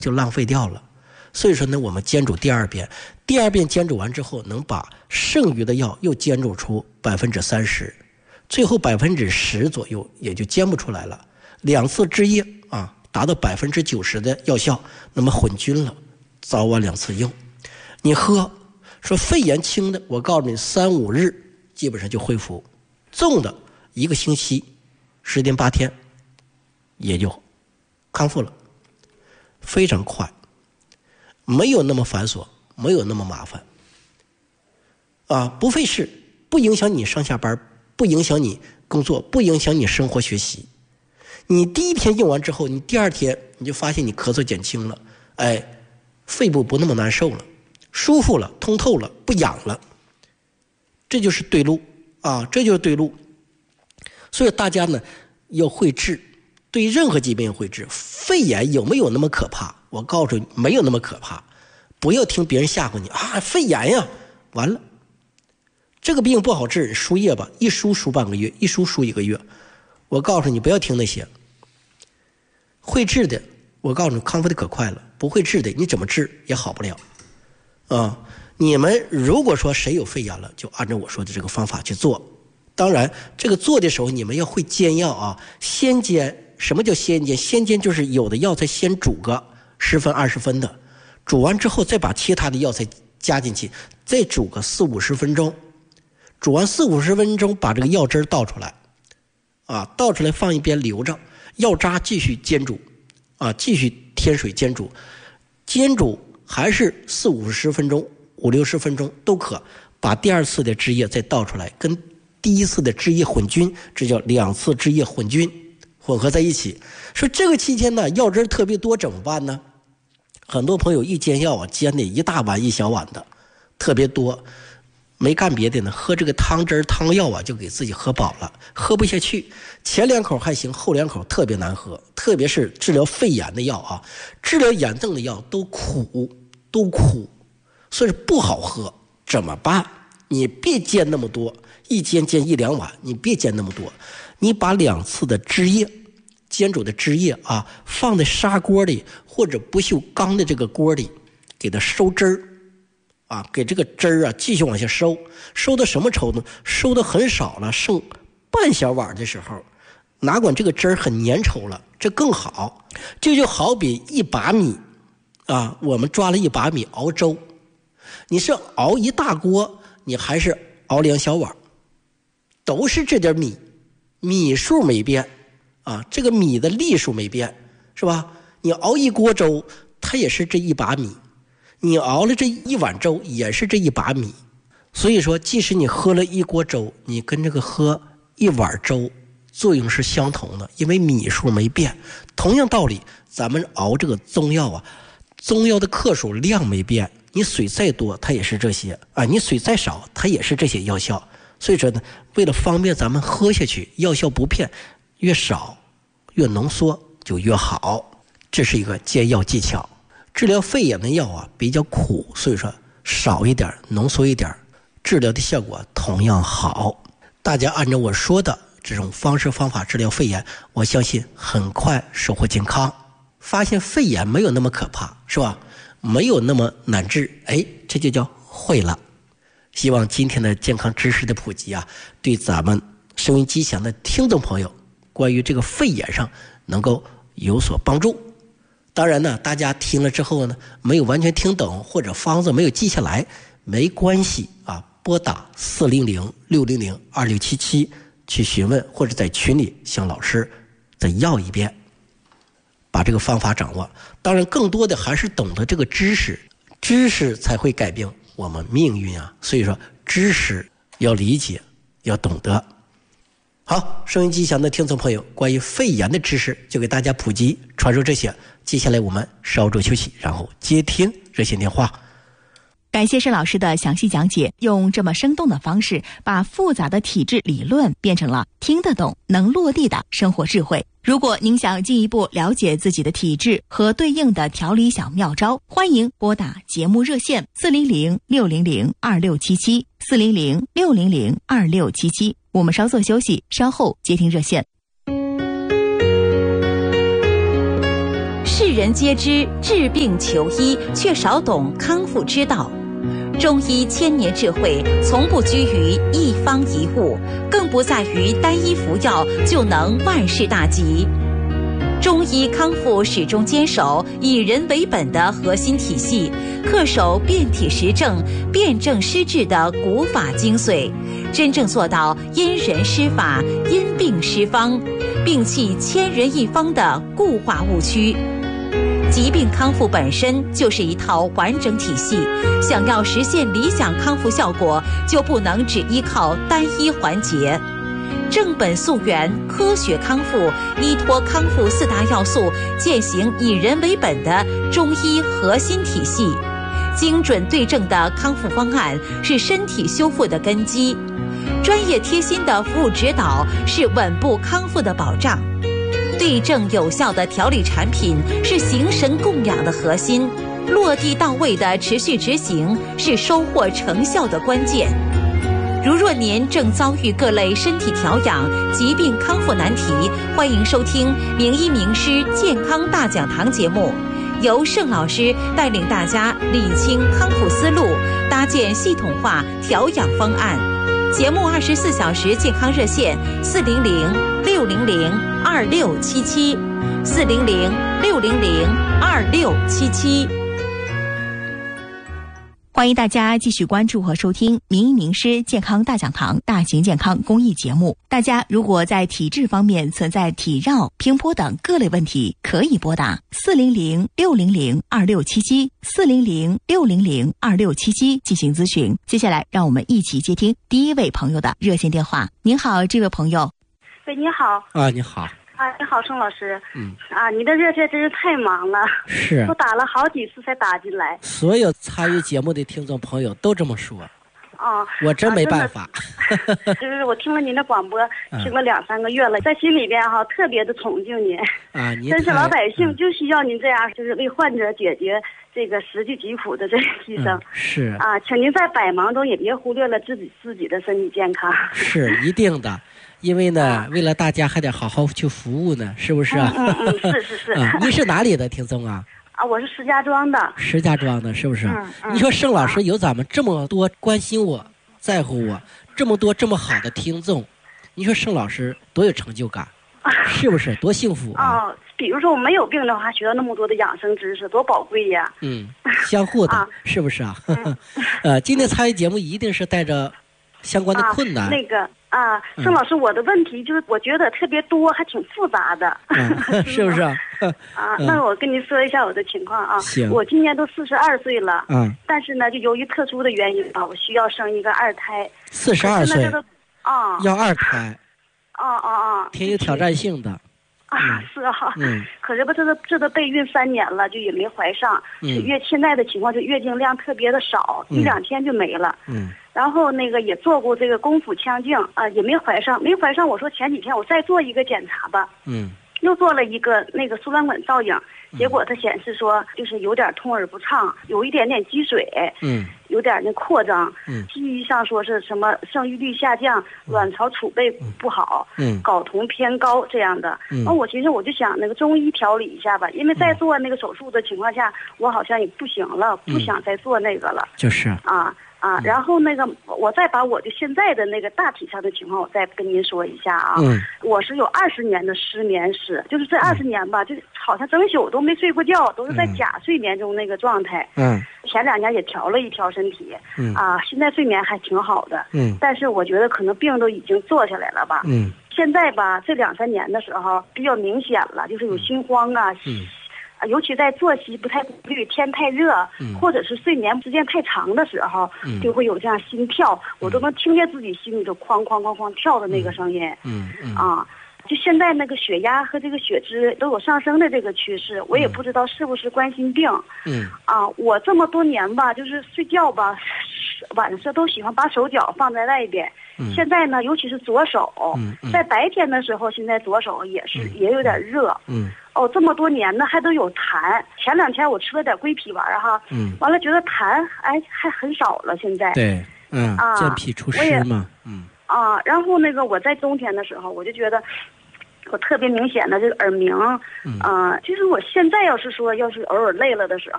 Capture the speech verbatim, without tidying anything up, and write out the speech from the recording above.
就浪费掉了。所以说呢，我们煎煮第二遍，第二遍煎煮完之后，能把剩余的药又煎煮出百分之三十，最后百分之十左右也就煎不出来了。两次汁液啊，达到百分之九十的药效，那么混均了，早晚两次用。你喝，说肺炎轻的，我告诉你，三五日基本上就恢复；重的一个星期、十天八天也就康复了，非常快。没有那么繁琐，没有那么麻烦啊，不费事，不影响你上下班，不影响你工作，不影响你生活学习。你第一天用完之后，你第二天你就发现你咳嗽减轻了，哎，肺部不那么难受了，舒服了，通透了，不痒了，这就是对路啊，这就是对路。所以大家呢要会治，对任何疾病要会治。肺炎有没有那么可怕？我告诉你，没有那么可怕。不要听别人吓唬你啊，肺炎呀，完了，这个病不好治，输液吧，一输输半个月，一输输一个月。我告诉你，不要听那些。会治的，我告诉你，康复的可快了；不会治的，你怎么治也好不了。啊，你们如果说谁有肺炎了，就按照我说的这个方法去做。当然，这个做的时候你们要会煎药啊，先煎。什么叫先煎？先煎就是有的药材先煮个十分二十分的，煮完之后再把其他的药材加进去，再煮个四五十分钟。煮完四五十分钟，把这个药汁倒出来，啊，倒出来放一边留着，药渣继续煎煮，啊，继续添水煎煮，煎煮还是四五十分钟、五六十分钟都可，把第二次的汁液再倒出来，跟第一次的汁液混均，这叫两次汁液混均。混合在一起。说这个期间呢，药汁特别多怎么办呢？很多朋友一煎药啊，煎的一大碗一小碗的，特别多，没干别的呢，喝这个汤汁汤药啊，就给自己喝饱了，喝不下去。前两口还行，后两口特别难喝，特别是治疗肺炎的药啊，治疗炎症的药都苦，都苦，所以不好喝。怎么办？你别煎那么多，一煎煎一两碗，你别煎那么多。你把两次的汁液，煎煮的汁液啊，放在砂锅里或者不锈钢的这个锅里，给它收汁儿啊，给这个汁儿啊继续往下收，收到什么程度？收的很少了，剩半小碗的时候，哪管这个汁儿很粘稠了，这更好。这就好比一把米啊，我们抓了一把米熬粥，你是熬一大锅，你还是熬两小碗，都是这点米。米数没变啊，这个米的粒数没变，是吧？你熬一锅粥，它也是这一把米；你熬了这一碗粥，也是这一把米。所以说，即使你喝了一锅粥，你跟这个喝一碗粥作用是相同的，因为米数没变。同样道理，咱们熬这个中药啊，中药的克数量没变，你水再多，它也是这些啊；你水再少，它也是这些药效。所以说呢，为了方便咱们喝下去，药效不变，越少越浓缩就越好，这是一个煎药技巧。治疗肺炎的药啊比较苦，所以说少一点浓缩一点，治疗的效果同样好。大家按照我说的这种方式方法治疗肺炎，我相信很快收获健康。发现肺炎没有那么可怕，是吧？没有那么难治，哎，这就叫会了。希望今天的健康知识的普及啊，对咱们收音机前的听众朋友关于这个肺炎上能够有所帮助。当然呢，大家听了之后呢，没有完全听懂或者方子没有记下来，没关系啊，拨打四零零六零零二六七七去询问，或者在群里向老师再要一遍，把这个方法掌握。当然更多的还是懂得这个知识，知识才会改变我们命运啊，所以说知识要理解，要懂得。好，收音机前的听众朋友，关于肺炎的知识就给大家普及传授这些。接下来我们稍作休息，然后接听热线电话。 感谢沈老师的详细讲解，用这么生动的方式把复杂的体质理论变成了听得懂、能落地的生活智慧。如果您想进一步了解自己的体质和对应的调理小妙招，欢迎拨打节目热线四零零六零零二六七七 四零零六零零二六七七。我们稍作休息，稍后接听热线。 世人皆知治病求医，却少懂康复之道。中医千年智慧，从不拘于一方一物，更不在于单一服药就能万事大吉。中医康复始终坚守以人为本的核心体系，恪守辨体实证、辨证施治的古法精髓，真正做到因人施法、因病施方，摒弃千人一方的固化误区。疾病康复本身就是一套完整体系，想要实现理想康复效果，就不能只依靠单一环节。正本溯源，科学康复，依托康复四大要素，践行以人为本的中医核心体系。精准对症的康复方案是身体修复的根基，专业贴心的服务指导是稳步康复的保障。对症有效的调理产品是形神供养的核心，落地到位的持续执行是收获成效的关键。如若您正遭遇各类身体调养、疾病康复难题，欢迎收听名医名师健康大讲堂节目，由盛老师带领大家理清康复思路，搭建系统化调养方案。节目二十四小时健康热线四零零六零零二六七七四零零六零零二六七七。 欢迎大家继续关注和收听名医名师健康大讲堂大型健康公益节目。大家如果在体质方面存在体绕、平坡等各类问题，可以拨打四零零六零零二六七七四零零六零零二六七七进行咨询。接下来让我们一起接听第一位朋友的热线电话。您好，这位朋友。 喂，你好。 啊，你好。 啊，你好，盛老师。 嗯。 啊，你的热线真是太忙了。 是。 我打了好几次才打进来。 所有参与节目的听众朋友都这么说。 啊。 我真没办法。 啊、就是我听了您的广播，听了两三个月了，在心里边哈特别的崇敬您。 啊，您。 真是老百姓就需要您这样，就是为患者解决这个实际疾苦的这个医生。 嗯、是。 啊，请您在百忙中也别忽略了自己自己的身体健康。 是一定的。因为呢、啊，为了大家还得好好去服务呢，是不是啊？ 嗯嗯嗯，是是是。 啊，你是哪里的听众啊？ 啊，我是石家庄的。 石家庄的，是不是？ 嗯嗯。 你说盛老师有咱们这么多关心我、在乎我，这么多这么好的听众，你说盛老师多有成就感，啊、是不是？多幸福啊！ 哦，比如说我没有病的话，学到那么多的养生知识，多宝贵呀！ 嗯，相互的，啊、是不是啊？嗯、呃，今天参与节目一定是带着相关的困难。 啊、那个。啊，盛老师，我的问题就是我觉得特别多，还挺复杂的， 嗯、是不是啊？ 啊，那我跟您说一下我的情况啊。 行。 我今年都四十二岁了， 嗯， 但是呢，就由于特殊的原因啊，我需要生一个二胎。 四十二岁。 啊。 要二胎。 啊啊啊！ 挺有挑战性的。 啊，是啊。 嗯。 可是吧，这都这都备孕三年了，就也没怀上。 嗯。 月现在的情况是月经量特别的少， 嗯、 一两天就没了。 嗯。 然后那个也做过这个宫腹腔镜啊、呃，也没怀上，没怀上。我说前几天我再做一个检查吧， 嗯， 又做了一个那个输卵管造影，结果它显示说就是有点通而不畅，有一点点积水， 嗯， 有点那扩张， 嗯， 西医上说是什么生育率下降，卵巢储备不好， 嗯， 睾酮偏高这样的。 嗯， 那我其实我就想那个中医调理一下吧，因为在做那个手术的情况下，我好像也不行了，不想再做那个了， 就是啊。啊，然后那个，我再把我的现在的那个大体上的情况，我再跟您说一下啊。 嗯。 我是有二十年的失眠史，就是这二十年吧，就好像整宿都没睡过觉，都是在假睡眠中那个状态。 嗯。 前两年也调了一调身体。 嗯。 啊，现在睡眠还挺好的。 嗯。 但是我觉得可能病都已经做下来了吧。 嗯。 现在吧，这两三年的时候比较明显了，就是有心慌啊。 嗯。 尤其在作息不太规律、天太热， 嗯、 或者是睡眠时间太长的时候， 嗯、 就会有这样心跳，嗯、我都能听见自己心里头哐哐哐哐跳的那个声音。 嗯嗯。 啊，就现在那个血压和这个血脂都有上升的这个趋势，我也不知道是不是冠心病。 嗯。 啊，我这么多年吧，就是睡觉吧，晚上都喜欢把手脚放在外边。 嗯、 现在呢，尤其是左手， 嗯嗯、 在白天的时候，现在左手也是、嗯、也有点热。 嗯。 哦，这么多年呢，还都有痰。前两天我吃了点桂皮丸哈， 嗯， 完了觉得痰哎还很少了。现在对，嗯， 啊， 健脾除湿嘛，嗯啊，然后那个我在冬天的时候，我就觉得我特别明显的这个耳鸣，嗯、呃，就是我现在要是说要是偶尔累了的时